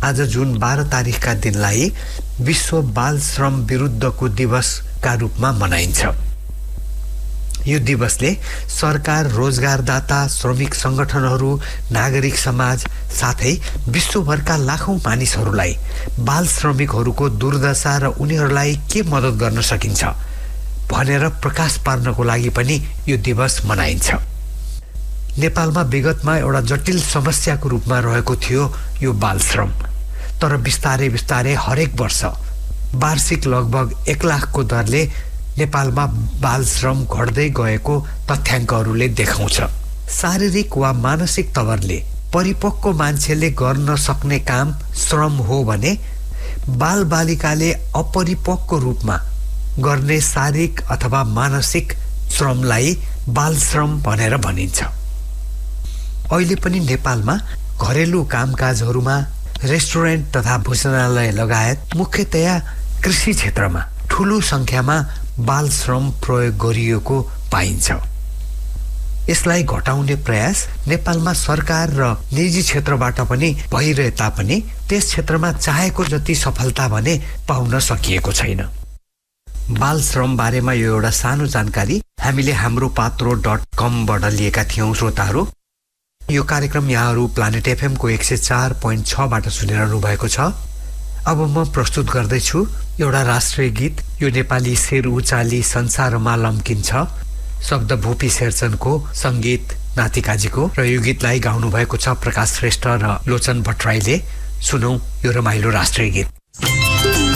आज जुन 12 तारिखका दिनलाई विश्व बाल श्रम विरुद्धको दिवसका रूपमा मनाइन्छ। यो दिवसले सरकार, रोजगारदाता, श्रमिक संगठनहरू, नागरिक समाज साथै विश्वभरका लाखौं मानिसहरूलाई बाल श्रमिकहरूको दुर्दशा र उनीहरूलाई के मद्दत गर्न सकिन्छ भनेर प्रकाश पार्नको लागि पनि यो दिवस मनाइन्छ। नेपालमा विगतमा एउटा जटिल समस्याको रूपमा रहेको थियो यो बाल श्रम, तर बिस्तारै बिस्तारै हरेक वर्ष वार्षिक लगभग 1 लाखको दरले नेपालमा बाल श्रम घट्दै गएको तथ्याङ्कहरूले देखाउँछ। शारीरिक वा मानसिक तवरले परिपक्व मान्छेले गर्न सक्ने काम श्रम हो भने बाल बालिकाले अपरिपक्व रूपमा गर्ने शारीरिक अथवा मानसिक श्रमलाई बाल श्रम भनेर भनिन्छ। अहिले पनि नेपालमा घरेलु कामकाजहरूमा रेस्टुरेन्ट तथा भोजनालय लगायत मुख्यतया कृषि क्षेत्रमा ठूलो संख्यामा बाल श्रम प्रयोग गरिएको पाइन्छ। यसलाई घटाउने प्रयास नेपालमा सरकार र निजी क्षेत्रबाट पनि भइरहे तापनि त्यस क्षेत्रमा चाहेको जति सफलता भने पाउन सकिएको छैन। बाल श्रम बारेमा यो एउटा सानो जानकारी हामीले हाम्रो पात्रो.com बाट लिएका थियौं। श्रोताहरू, यो कार्यक्रम यहाँहरू प्लानेट एफएम को 104.6 बाट सुनिरहनु भएको छ। अब म प्रस्तुत गर्दैछु एउटा राष्ट्रिय गीत। यो नेपाली शेर उचाली संसारमा लम्किन्छ, शब्द भूपी शेरचनको, संगीत नातिकाजीको, र यो गीतलाई गाउनु भएको छ प्रकाश श्रेष्ठ र लोचन भट्टराईले। सुनौ यो रमाइलो राष्ट्रिय गीत।